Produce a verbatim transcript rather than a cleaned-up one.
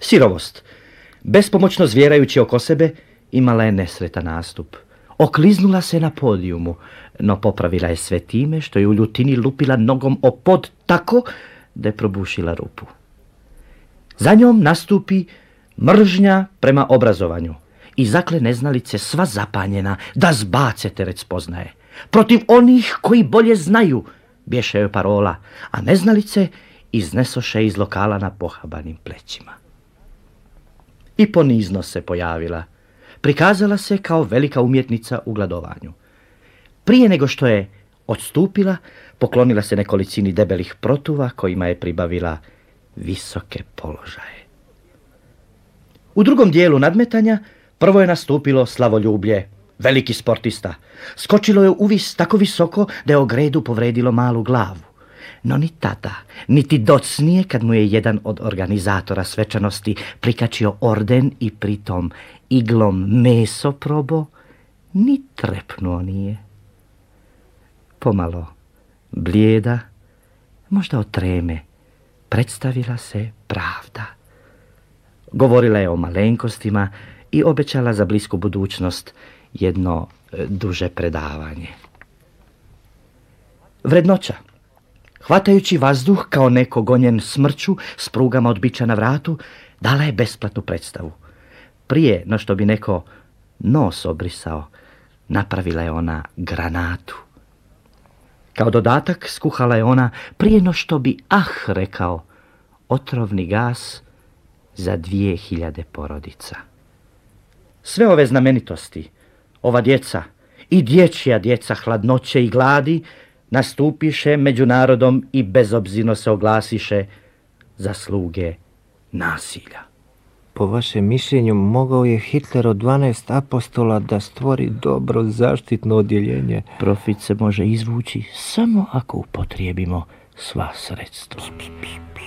Sirovost, bespomoćno zvjerajući oko sebe, imala je nesretan nastup. Okliznula se na podijumu, no popravila je sve time što je u ljutini lupila nogom o pod tako da je probušila rupu. Za njom nastupi mržnja prema obrazovanju i zakle neznalice sva zapanjena da zbace teret spoznaje. Protiv onih koji bolje znaju, bješe joj parola, a neznalice iznesoše iz lokala na pohabanim plećima. I ponizno se pojavila. Prikazala se kao velika umjetnica u gladovanju. Prije nego što je odstupila, poklonila se nekolicini debelih protuva kojima je pribavila visoke položaje. U drugom dijelu nadmetanja prvo je nastupilo slavoljublje, veliki sportista. Skočilo je uvis tako visoko da je o gredu povredilo malu glavu. No ni tada, niti docnije kad mu je jedan od organizatora svečanosti prikačio orden i pritom iglom meso probo, ni trepnuo nije. Pomalo, blijeda, možda od treme, predstavila se Pravda. Govorila je o malenkostima i obećala za blisku budućnost jedno duže predavanje. Vrednoća. Hvatajući vazduh kao neko gonjen smrću s prugama od bića na vratu, dala je besplatnu predstavu. Prije no što bi neko nos obrisao, napravila je ona granatu. Kao dodatak skuhala je ona prije no što bi ah rekao otrovni gas za dvije hiljade porodica. Sve ove znamenitosti, ova djeca i dječja djeca hladnoće i gladi nastupiše među narodom i bezobzirno se oglasiše za sluge nasilja. Po vašem mišljenju, mogao je Hitler od dvanaest apostola da stvori dobro zaštitno odjeljenje? Profit se može izvući samo ako upotrijebimo sva sredstva.